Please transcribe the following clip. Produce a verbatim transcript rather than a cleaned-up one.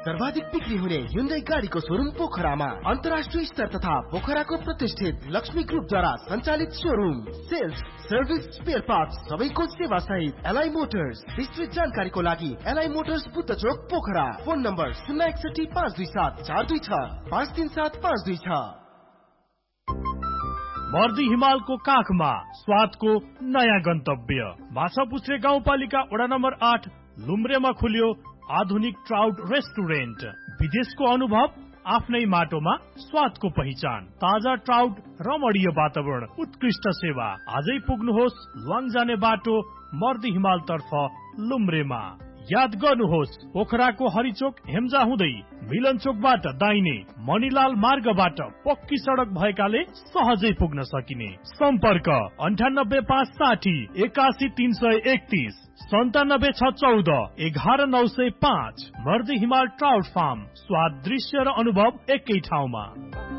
सर्वाधिक बिक्री हुने Hyundai गाडीको शोरूम पोखरामा अन्तर्राष्ट्रिय स्तर तथा पोखराको प्रतिष्ठित लक्ष्मी ग्रुपद्वारा सञ्चालित showroom. Sales, service, spare parts सबैको सेवा सहित एलआई मोटर्स। विस्तृत जानकारीको लागि एलआई मोटर्स बुद्ध चोक पोखरा। फोन नम्बर शून्य एकसठी पाँच दुई सात चार दुई छ पाँच तीन सात पाँच दुई छ। मर्दी हिमालको काखमा स्वादको नयाँ गन्तव्य माछापुच्छ्रे गाउँपालिका वडा नम्बर आठ लुम्ब्रेमा खुल्यो आधुनिक ट्राउट रेस्टुरेन्ट। विदेशको अनुभव आफ्नै माटोमा स्वादको पहिचान। ताजा ट्राउट, रमणीय वातावरण, उत्कृष्ट सेवा। आजै पुग्नुहोस् ल्वाङ जाने बाटो मर्दी हिमाल तर्फ लुम्ब्रेमा। याद गर्नुहोस् पोखराको हरिचोक हेम्जा हुँदै मिलन चोकबाट दाहिने मणिलाल मार्गबाट पक्की सडक भएकाले सहजै पुग्न सकिने। सम्पर्क अन्ठानब्बे पाँच साठी एकासी तीन सय एकतीस सन्तानब्बे छ चौध एघार नौ सय पाँच। मर्दी हिमाल ट्राउट फार्म, स्वाद, दृश्य र अनुभव एकै ठाउँमा।